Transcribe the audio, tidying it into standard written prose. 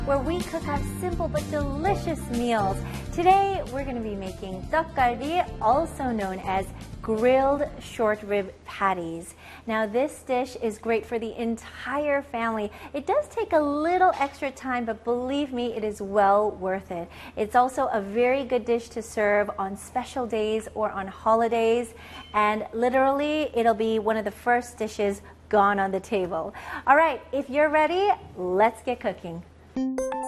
where we cook up simple but delicious meals. Today, we're going to be making dak galbi, also known as grilled short rib patties. Now, this dish is great for the entire family. It does take a little extra time, but believe me, it is well worth it. It's also a very good dish to serve on special days or on holidays, and literally, it'll be one of the first dishes gone on the table. All right, if you're ready, let's get cooking.